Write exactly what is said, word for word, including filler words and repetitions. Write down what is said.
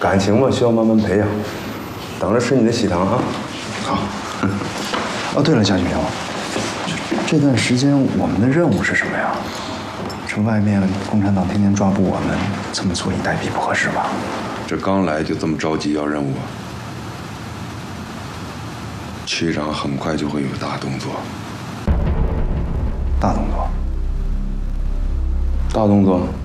感情嘛，需要慢慢培养。等着吃你的喜糖啊！ 好。哦，对了，贾局长，这段时间我们的任务是什么呀？这外面共产党天天抓捕我们，这么坐以待毙不合适吧？ 这刚来就这么着急要任务啊？区长很快就会有大动作。 大动作？ 大动作？